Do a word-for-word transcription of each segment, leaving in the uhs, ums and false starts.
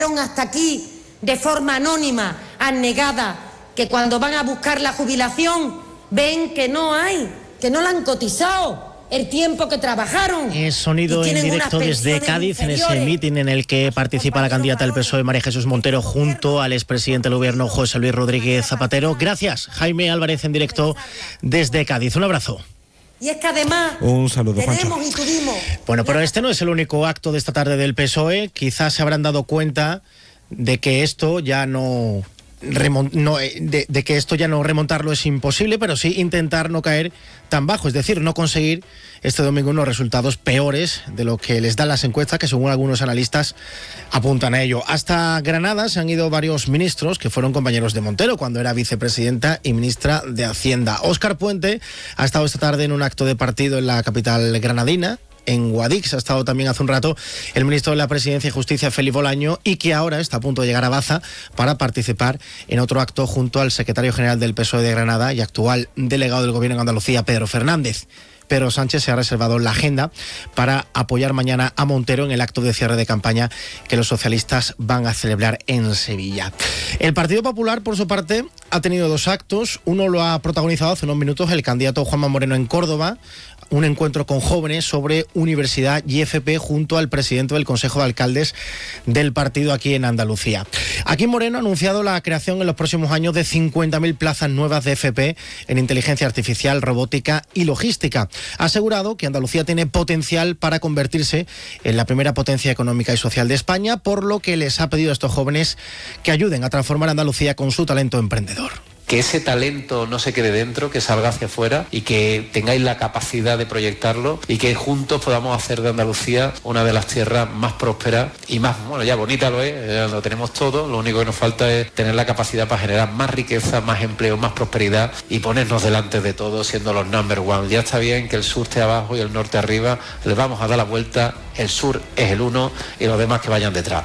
hasta aquí de forma anónima, abnegada, que cuando van a buscar la jubilación ven que no hay, que no la han cotizado el tiempo que trabajaron. Es sonido en directo desde Cádiz, inferiores. En ese mitin en el que participa la candidata del P S O E, María Jesús Montero, junto al expresidente del Gobierno, José Luis Rodríguez Zapatero. Gracias, Jaime Álvarez, en directo desde Cádiz. Un abrazo. Y es que además un saludo, tenemos Juancho. y tuvimos... Bueno, pero este no es el único acto de esta tarde del P S O E. Quizás se habrán dado cuenta de que esto ya no... Remont, no, de, de que esto ya no remontarlo es imposible, pero sí intentar no caer tan bajo, es decir, no conseguir este domingo unos resultados peores de lo que les dan las encuestas, que según algunos analistas apuntan a ello. Hasta Granada se han ido varios ministros que fueron compañeros de Montero cuando era vicepresidenta y ministra de Hacienda. Óscar Puente ha estado esta tarde en un acto de partido en la capital granadina. En Guadix ha estado también hace un rato el ministro de la Presidencia y Justicia, Félix Bolaño, y que ahora está a punto de llegar a Baza para participar en otro acto junto al secretario general del P S O E de Granada y actual delegado del Gobierno en Andalucía, Pedro Fernández. Pedro Sánchez se ha reservado la agenda para apoyar mañana a Montero en el acto de cierre de campaña que los socialistas van a celebrar en Sevilla. El Partido Popular, por su parte, ha tenido dos actos. Uno lo ha protagonizado hace unos minutos el candidato Juanma Moreno en Córdoba, un encuentro con jóvenes sobre universidad y F P junto al presidente del Consejo de Alcaldes del partido aquí en Andalucía. Aquí Moreno ha anunciado la creación en los próximos años de cincuenta mil plazas nuevas de F P en inteligencia artificial, robótica y logística. Ha asegurado que Andalucía tiene potencial para convertirse en la primera potencia económica y social de España, por lo que les ha pedido a estos jóvenes que ayuden a transformar Andalucía con su talento emprendedor. Que ese talento no se quede dentro, que salga hacia afuera y que tengáis la capacidad de proyectarlo y que juntos podamos hacer de Andalucía una de las tierras más prósperas y más, bueno, ya bonita lo es, ya lo tenemos todo, lo único que nos falta es tener la capacidad para generar más riqueza, más empleo, más prosperidad y ponernos delante de todo siendo los number one. Ya está bien que el sur esté abajo y el norte arriba, les vamos a dar la vuelta, el sur es el uno y los demás que vayan detrás.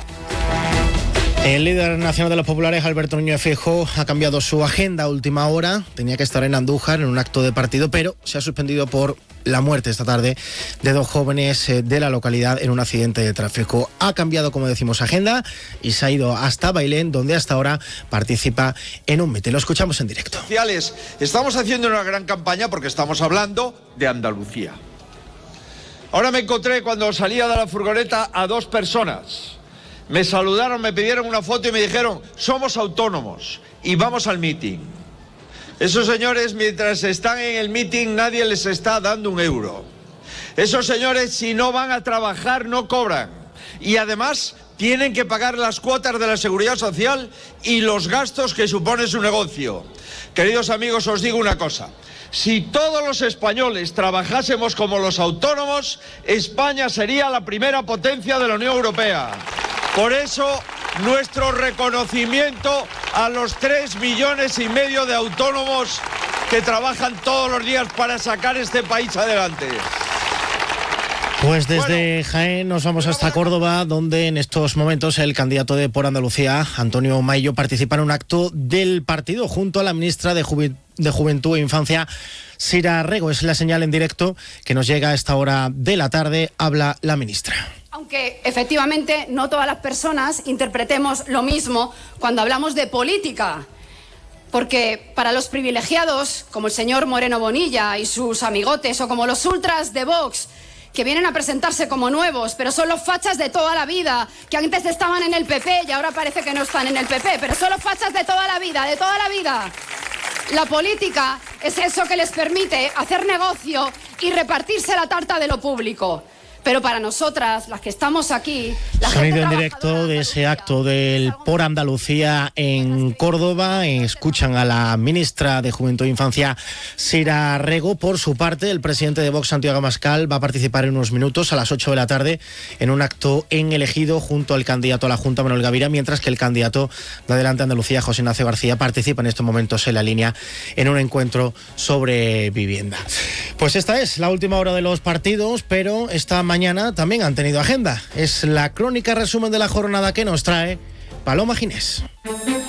El líder nacional de los populares, Alberto Núñez Feijóo, ha cambiado su agenda a última hora. Tenía que estar en Andújar en un acto de partido, pero se ha suspendido por la muerte esta tarde de dos jóvenes de la localidad en un accidente de tráfico. Ha cambiado, como decimos, agenda y se ha ido hasta Bailén, donde hasta ahora participa en un mitin. Lo escuchamos en directo. Estamos haciendo una gran campaña porque estamos hablando de Andalucía. Ahora me encontré cuando salía de la furgoneta a dos personas. Me saludaron, me pidieron una foto y me dijeron, somos autónomos y vamos al mitin. Esos señores, mientras están en el mitin, nadie les está dando un euro. Esos señores, si no van a trabajar, no cobran. Y además, tienen que pagar las cuotas de la Seguridad Social y los gastos que supone su negocio. Queridos amigos, os digo una cosa. Si todos los españoles trabajásemos como los autónomos, España sería la primera potencia de la Unión Europea. Por eso, nuestro reconocimiento a los tres millones y medio de autónomos que trabajan todos los días para sacar este país adelante. Pues desde Jaén nos vamos hasta Córdoba, donde en estos momentos el candidato de Por Andalucía, Antonio Maillo, participa en un acto del partido junto a la ministra de Juventud. de Juventud e Infancia, Sira Rego. Es la señal en directo que nos llega a esta hora de la tarde. Habla la ministra. Aunque efectivamente no todas las personas interpretemos lo mismo cuando hablamos de política, porque para los privilegiados como el señor Moreno Bonilla y sus amigotes, o como los ultras de Vox, que vienen a presentarse como nuevos, pero son los fachas de toda la vida, que antes estaban en el P P y ahora parece que no están en el P P, pero son los fachas de toda la vida, de toda la vida. La política es eso que les permite hacer negocio y repartirse la tarta de lo público. Pero para nosotras, las que estamos aquí... La Sonido en directo de ese acto del Por Andalucía en Córdoba. Escuchan a la ministra de Juventud e Infancia, Sira Rego. Por su parte, el presidente de Vox, Santiago Abascal, va a participar en unos minutos a las ocho de la tarde en un acto en El Ejido junto al candidato a la Junta, Manuel Gavira, mientras que el candidato de Adelante Andalucía, José Ignacio García, participa en estos momentos en la línea en un encuentro sobre vivienda. Pues esta es la última hora de los partidos, pero esta mañana Mañana también han tenido agenda. Es la crónica resumen de la jornada que nos trae Paloma Ginés.